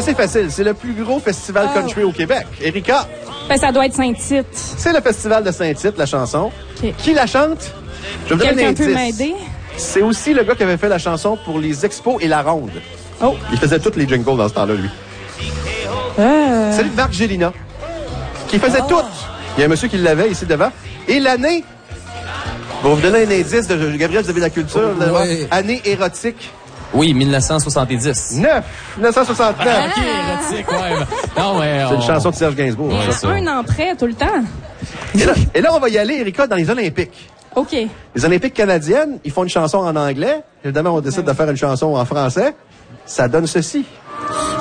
assez facile. C'est le plus gros festival country au Québec. Erika? Ben, ça doit être Saint-Tite. C'est le festival de Saint-Tite, la chanson. Okay. Qui la chante? Je vais vous donner un Quelqu'un peut indice. m'aider? C'est aussi le gars qui avait fait la chanson pour les expos et la ronde. Oh. Il faisait toutes les jingles dans ce temps-là, lui. C'est Marc Gélina, qui faisait toutes. Il y a un monsieur qui l'avait ici devant. Et l'année, pour vous donner un indice, de Gabriel, vous avez la culture, Oui. année érotique. Oui, 1970. 1969. OK, érotique, ouais. Non, mais C'est une chanson de Serge Gainsbourg. Il y ça. a un an près, tout le temps. Et là, on va y aller, Erika, dans les Olympiques. OK. Les Olympiques canadiennes, ils font une chanson en anglais. Évidemment, on décide de faire une chanson en français. Ça donne ceci.